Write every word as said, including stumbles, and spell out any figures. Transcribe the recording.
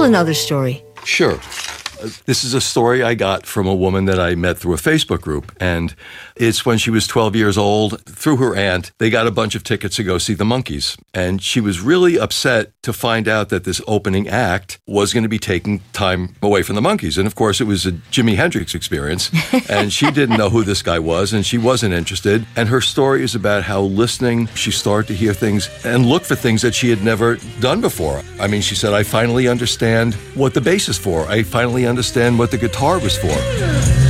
another story. Sure. This is a story I got from a woman that I met through a Facebook group, and it's when she was twelve years old. Through her aunt, they got a bunch of tickets to go see the Monkees, and she was really upset to find out that this opening act was going to be taking time away from the Monkees. And of course, it was a Jimi Hendrix experience, and she didn't know who this guy was, and she wasn't interested. And her story is about how listening, she started to hear things and look for things that she had never done before. I mean, she said, I finally understand what the bass is for. I finally understand what the guitar was for.